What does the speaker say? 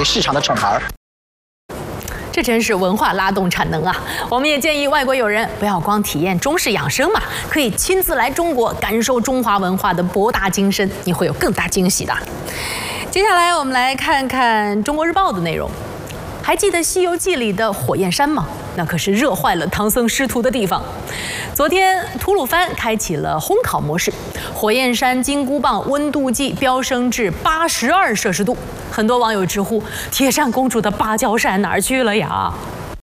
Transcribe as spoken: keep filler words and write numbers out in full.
为市场的宠儿。 这真是文化拉动产能啊！我们也建议外国友人不要光体验中式养生嘛，可以亲自来中国感受中华文化的博大精深，你会有更大惊喜的。接下来我们来看看《中国日报》的内容。还记得《西游记》里的火焰山吗？那可是热坏了唐僧师徒的地方。昨天吐鲁番开启了烘烤模式，火焰山金箍棒温度计飙升至八十二摄氏度。很多网友直呼：“铁扇公主的芭蕉扇哪儿去了呀？”